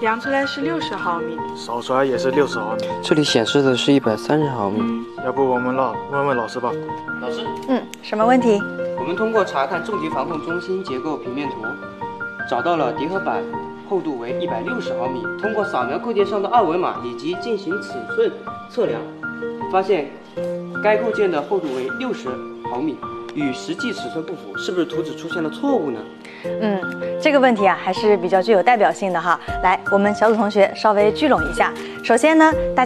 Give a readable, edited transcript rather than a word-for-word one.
量出来是60毫米， 扫出来也是60毫米。 这里显示的是130毫米。 要不我们问问老师吧。 老师， 什么问题？ 我们通过查看重疾防控中心结构平面图，找到了叠合板厚度为160毫米。通过扫描构件上的二维码以及进行尺寸测量，发现该构件的厚度为60毫米，与实际尺寸不符，是不是图纸出现了错误呢？ 这个问题啊，还是比较具有代表性的哈。来，我们小组同学稍微聚拢一下。首先呢，大